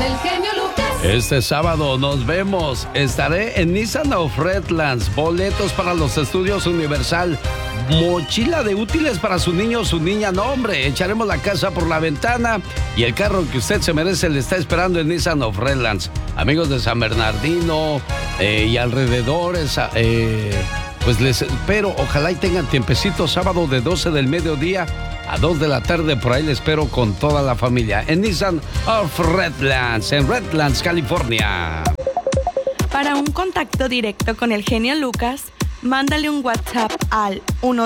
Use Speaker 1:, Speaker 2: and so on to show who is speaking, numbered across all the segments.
Speaker 1: del genio Lucas.
Speaker 2: Este sábado nos vemos. Estaré en Nissan of Redlands. Boletos para los estudios Universal. Mochila de útiles para su niño o su niña. No, hombre, echaremos la casa por la ventana y el carro que usted se merece le está esperando en Nissan of Redlands. Amigos de San Bernardino y alrededores, pues les espero. Ojalá y tengan tiempecito sábado de 12 del mediodía a 2 de la tarde. Por ahí les espero con toda la familia en Nissan of Redlands, en Redlands, California.
Speaker 3: Para un contacto directo con el genio Lucas, mándale un WhatsApp al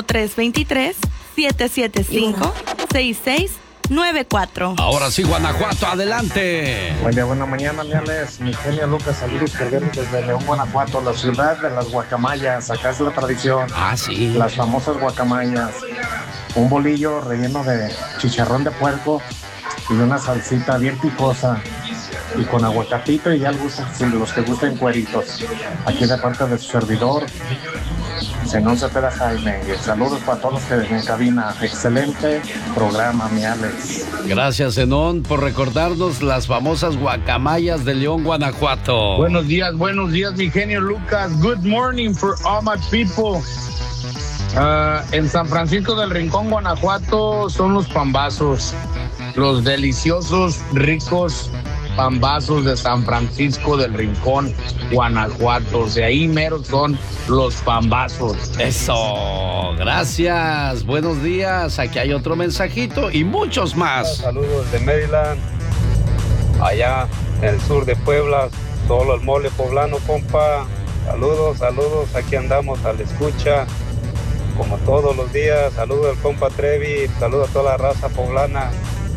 Speaker 3: 1323-775-6694.
Speaker 2: Ahora sí, Guanajuato, adelante.
Speaker 4: Buen día, buena mañana, leales. Mi genio Lucas, saludos cordiales desde León, Guanajuato, la ciudad de las guacamayas. Acá es la tradición.
Speaker 2: Ah, sí.
Speaker 4: Las famosas guacamayas. Un bolillo relleno de chicharrón de puerco y una salsita bien picosa. Y con aguacatito y ya los que gusten cueritos. Aquí de parte de su servidor, Zenón Cepeda Jaime. Y saludos para todos los que en cabina. Excelente programa, mi Alex.
Speaker 2: Gracias, Zenón, por recordarnos las famosas guacamayas de León, Guanajuato.
Speaker 5: Buenos días, mi genio Lucas. Good morning for all my people. En San Francisco del Rincón, Guanajuato, son los pambazos. Los deliciosos, ricos pambazos de San Francisco del Rincón, Guanajuato. De ahí mero son los pambazos.
Speaker 2: Eso, gracias. Buenos días. Aquí hay otro mensajito y muchos más.
Speaker 6: Saludos de Maryland, allá en el sur de Puebla, solo el mole poblano, compa. Saludos, aquí andamos a la escucha, como todos los días. Saludos al compa Trevi, saludos a toda la raza poblana.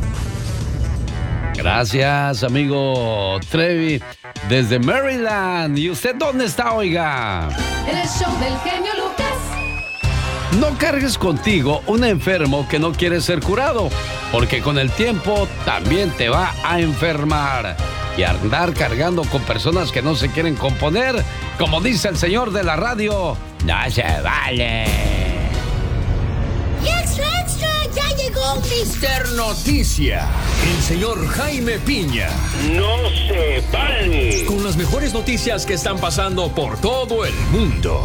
Speaker 2: Gracias, amigo Trevi, desde Maryland. ¿Y usted dónde está, oiga?
Speaker 1: El show del genio Lucas.
Speaker 2: No cargues contigo un enfermo que no quiere ser curado, porque con el tiempo también te va a enfermar. Y andar cargando con personas que no se quieren componer, como dice el señor de la radio, no se vale.
Speaker 7: ¡Y extra! ¡Ya llegó
Speaker 8: Mister Noticia! El señor Jaime Piña.
Speaker 9: ¡No se vale!
Speaker 8: Con las mejores noticias que están pasando por todo el mundo.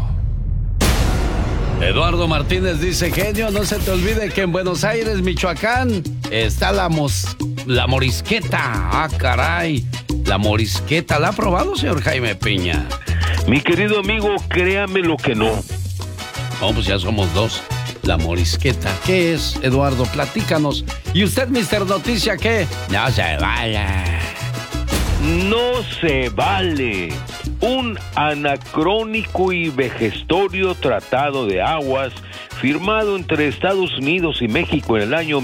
Speaker 2: Eduardo Martínez dice, genio, no se te olvide que en Buenos Aires, Michoacán, está la morisqueta. Ah, caray, la morisqueta. ¿La ha probado, señor Jaime Piña?
Speaker 9: Mi querido amigo, créame lo que no.
Speaker 2: Oh, pues ya somos dos. La morisqueta, ¿qué es, Eduardo? Platícanos. ¿Y usted, Mister Noticia, qué? No se vale.
Speaker 9: No se vale. Un anacrónico y vejestorio tratado de aguas firmado entre Estados Unidos y México en el año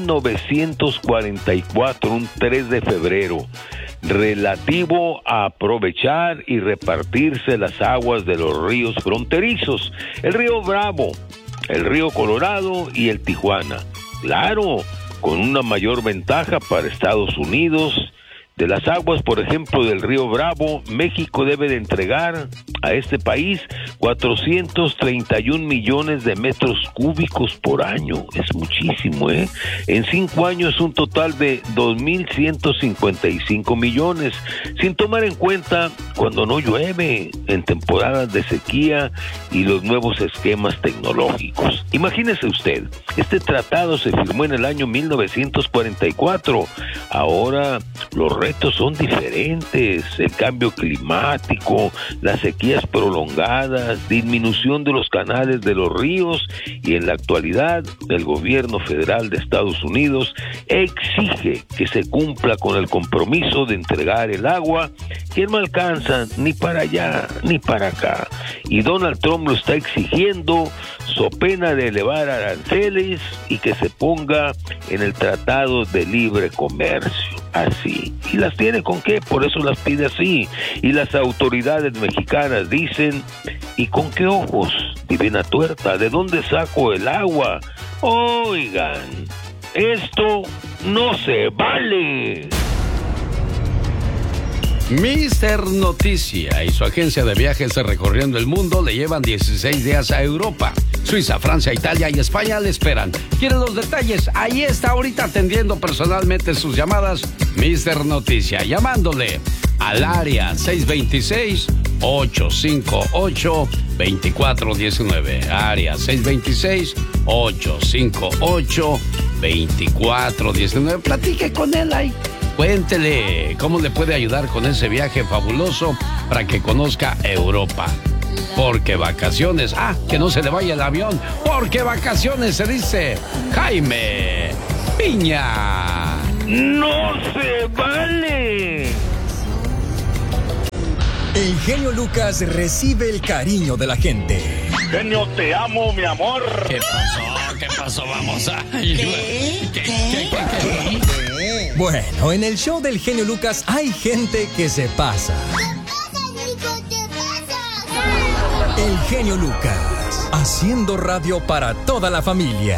Speaker 9: 1944, un 3 de febrero, relativo a aprovechar y repartirse las aguas de los ríos fronterizos, el río Bravo, el río Colorado y el Tijuana. Claro, con una mayor ventaja para Estados Unidos. De las aguas, por ejemplo, del río Bravo, México debe de entregar a este país 431 millones de metros cúbicos por año. Es muchísimo, ¿eh? En 5 años un total de 2,155 millones, sin tomar en cuenta cuando no llueve, en temporadas de sequía y los nuevos esquemas tecnológicos. Imagínese usted, este tratado se firmó en el año 1944. Ahora los retos son diferentes: el cambio climático, las sequías prolongadas, disminución de los canales de los ríos, y en la actualidad el gobierno federal de Estados Unidos exige que se cumpla con el compromiso de entregar el agua que no alcanza ni para allá ni para acá, y Donald Trump lo está exigiendo so pena de elevar aranceles y que se ponga en el Tratado de Libre Comercio. Así. ¿Y las tiene con qué? Por eso las pide así. Y las autoridades mexicanas dicen, ¿y con qué ojos? Divina tuerta, ¿de dónde saco el agua? Oigan, esto no se vale.
Speaker 2: Mister Noticia y su agencia de viajes recorriendo el mundo le llevan 16 días a Europa. Suiza, Francia, Italia y España le esperan. ¿Quieren los detalles? Ahí está ahorita atendiendo personalmente sus llamadas Mr. Noticia, llamándole al área 626-858-2419. Área 626-858-2419. Platique con él ahí. Cuéntele cómo le puede ayudar con ese viaje fabuloso para que conozca Europa. Porque vacaciones, que no se le vaya el avión, porque vacaciones se dice Jaime Piña.
Speaker 9: ¡No se vale!
Speaker 8: El genio Lucas recibe el cariño de la gente.
Speaker 10: Genio, te amo, mi amor.
Speaker 2: ¿Qué pasó? ¿Qué pasó? Vamos a... ¿Qué?
Speaker 8: Bueno, en el show del genio Lucas hay gente que se pasa. El genio Lucas, haciendo radio para toda la familia.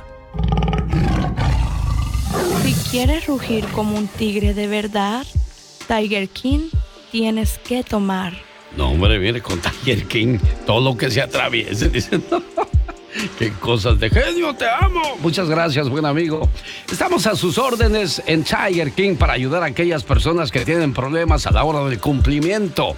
Speaker 3: Si quieres rugir como un tigre de verdad, Tiger King tienes que tomar.
Speaker 2: No, hombre, viene con Tiger King, todo lo que se atraviese, dicen. ¡Qué cosas de genio, te amo! Muchas gracias, buen amigo. Estamos a sus órdenes en Tiger King para ayudar a aquellas personas que tienen problemas a la hora del cumplimiento.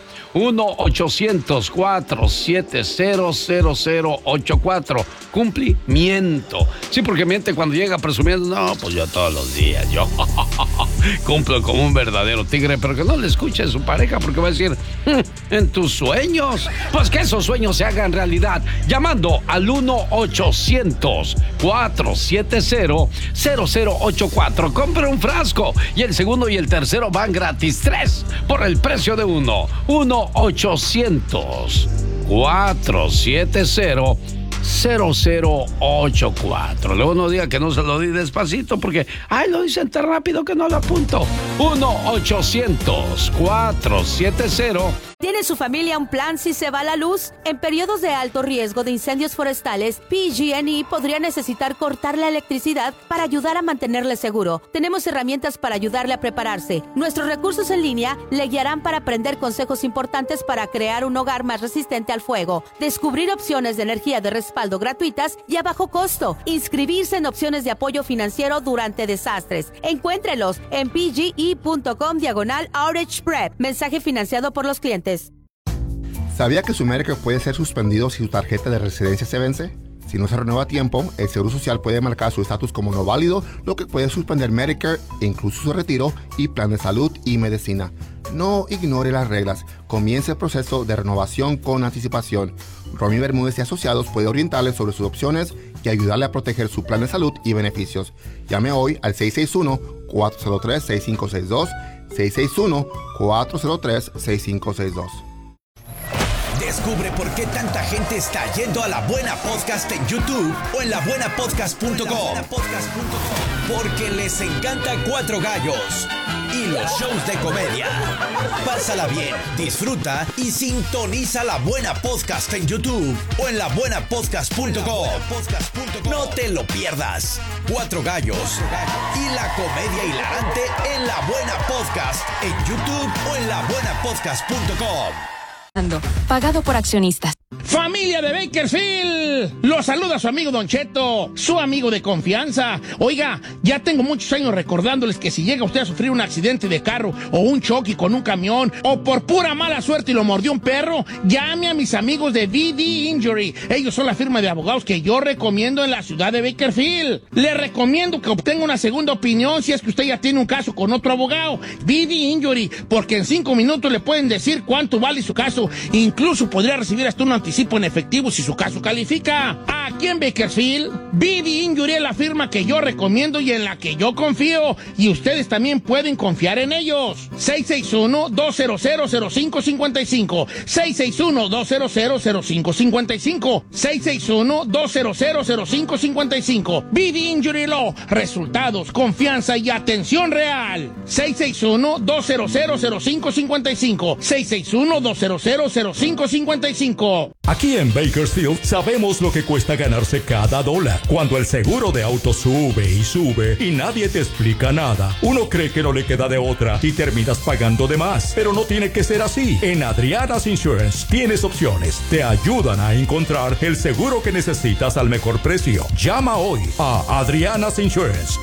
Speaker 2: 1-800-470-0084. Cumplimiento. Sí, porque miente cuando llega presumiendo. No, pues yo todos los días, yo cumplo como un verdadero tigre, pero que no le escuche a su pareja porque va a decir, en tus sueños, pues que esos sueños se hagan realidad. Llamando al 1-800-470-0084. Compre un frasco y el segundo y el tercero van gratis. 3 por el precio de uno. 1-800-470-0084. Luego no diga que no se lo di despacito porque, lo dicen tan rápido que no lo apunto. 1-800-470.
Speaker 11: ¿Tiene su familia un plan si se va la luz? En periodos de alto riesgo de incendios forestales, PG&E podría necesitar cortar la electricidad para ayudar a mantenerle seguro. Tenemos herramientas para ayudarle a prepararse. Nuestros recursos en línea le guiarán para aprender consejos importantes para crear un hogar más resistente al fuego, descubrir opciones de energía de respaldo gratuitas y a bajo costo, inscribirse en opciones de apoyo financiero durante desastres. Encuéntrelos en pge.com/outage prep. Mensaje financiado por los clientes.
Speaker 12: ¿Sabía que su Medicare puede ser suspendido si su tarjeta de residencia se vence? Si no se renueva a tiempo, el Seguro Social puede marcar su estatus como no válido, lo que puede suspender Medicare, incluso su retiro y plan de salud y medicina. No ignore las reglas. Comience el proceso de renovación con anticipación. Romy Bermúdez y Asociados puede orientarle sobre sus opciones y ayudarle a proteger su plan de salud y beneficios. Llame hoy al 661-403-6562, 661-403-6562.
Speaker 8: Descubre por qué tanta gente está yendo a La Buena Podcast en YouTube o en labuenapodcast.com. Porque les encanta Cuatro Gallos y los shows de comedia. Pásala bien, disfruta y sintoniza La Buena Podcast en YouTube o en labuenapodcast.com. No te lo pierdas. Cuatro Gallos y la comedia hilarante en La Buena Podcast en YouTube o en labuenapodcast.com.
Speaker 13: Pagado por accionistas.
Speaker 14: Familia de Bakersfield, los saluda su amigo Don Cheto, su amigo de confianza. Oiga, ya tengo muchos años recordándoles que si llega usted a sufrir un accidente de carro o un choque con un camión o por pura mala suerte y lo mordió un perro, llame a mis amigos de VD Injury. Ellos son la firma de abogados que yo recomiendo en la ciudad de Bakersfield. Le recomiendo que obtenga una segunda opinión si es que usted ya tiene un caso con otro abogado. VD Injury, porque en 5 minutos le pueden decir cuánto vale su caso. Incluso podría recibir hasta un anticipo en efectivo si su caso califica. Aquí en Bakersfield, VD Injury es la firma que yo recomiendo y en la que yo confío. Y ustedes también pueden confiar en ellos. 661-200-0555. 661-200-0555. 661-200-0555. VD Injury Law. Resultados, confianza y atención real. 661-200-0555. 661-200-0555. 800-580-0555.
Speaker 15: Aquí en Bakersfield sabemos lo que cuesta ganarse cada dólar. Cuando el seguro de auto sube y sube y nadie te explica nada, uno cree que no le queda de otra y terminas pagando de más. Pero no tiene que ser así. En Adriana's Insurance tienes opciones. Te ayudan a encontrar el seguro que necesitas al mejor precio. Llama hoy a Adriana's Insurance.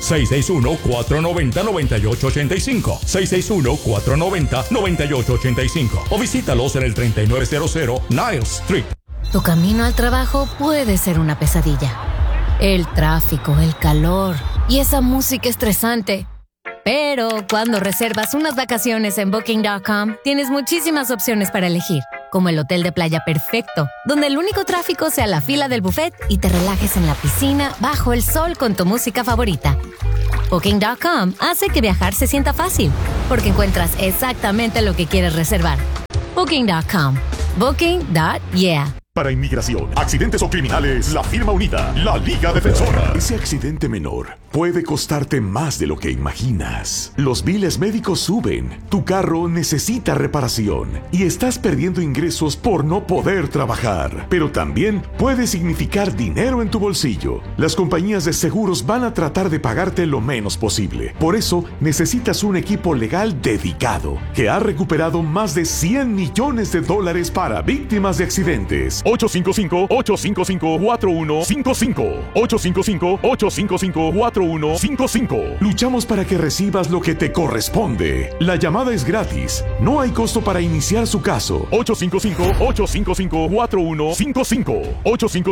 Speaker 15: 661-490-9885. 661-490-9885. O visítalos en el 3900 Niles Street.
Speaker 16: Tu camino al trabajo puede ser una pesadilla. El tráfico, el calor y esa música estresante. Pero cuando reservas unas vacaciones en Booking.com, tienes muchísimas opciones para elegir, como el hotel de playa perfecto, donde el único tráfico sea la fila del buffet y te relajes en la piscina bajo el sol con tu música favorita. Booking.com hace que viajar se sienta fácil, porque encuentras exactamente lo que quieres reservar. Booking.com. Booking.yeah.
Speaker 17: Para inmigración, accidentes o criminales, la firma unida, la Liga Defensora. Ese accidente menor puede costarte más de lo que imaginas. Los biles médicos suben, tu carro necesita reparación y estás perdiendo ingresos por no poder trabajar. Pero también puede significar dinero en tu bolsillo. Las compañías de seguros van a tratar de pagarte lo menos posible. Por eso necesitas un equipo legal dedicado que ha recuperado más de $100 millones para víctimas de accidentes. 855-855-4155. 855-855-4155. Luchamos para que recibas lo que te corresponde. La llamada es gratis. No hay costo para iniciar su caso. 855-855-4155.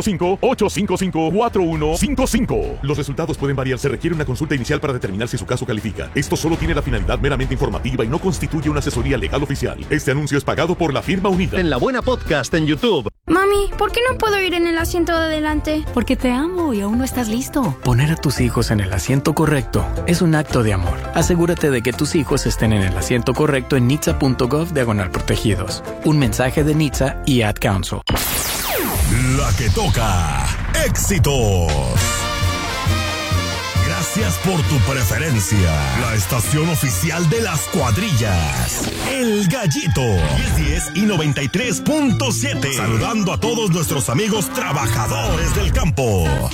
Speaker 17: 855-855-4155. Los resultados pueden variar. Se requiere una consulta inicial para determinar si su caso califica. Esto solo tiene la finalidad meramente informativa y no constituye una asesoría legal oficial. Este anuncio es pagado por la firma unida.
Speaker 18: En La Buena Podcast en YouTube.
Speaker 19: Mami, ¿por qué no puedo ir en el asiento de adelante?
Speaker 20: Porque te amo y aún no estás listo.
Speaker 21: Poner a tus hijos en el asiento correcto es un acto de amor. Asegúrate de que tus hijos estén en el asiento correcto en nitsa.gov/protegidos. Un mensaje de NHTSA y Ad Council.
Speaker 22: La que toca. Éxitos. Gracias por tu preferencia. La estación oficial de las cuadrillas. El Gallito. 1010 y 93.7. Saludando a todos nuestros amigos trabajadores del campo.